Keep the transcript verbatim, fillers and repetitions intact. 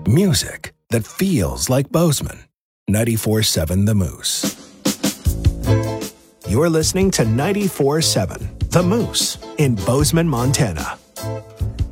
Music that feels like Bozeman. ninety-four point seven The Moose. You're listening to ninety-four point seven The Moose in Bozeman, Montana.